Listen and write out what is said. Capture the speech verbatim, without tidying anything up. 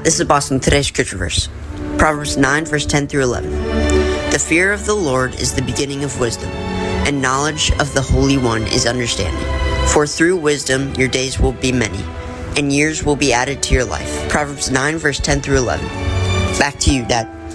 This is Boston. Today's scripture verse. Proverbs nine, verse ten through eleven. The fear of the Lord is the beginning of wisdom, and knowledge of the Holy One is understanding. For through wisdom your days will be many, and years will be added to your life. Proverbs nine, verse ten through eleven. Back to you, Dad.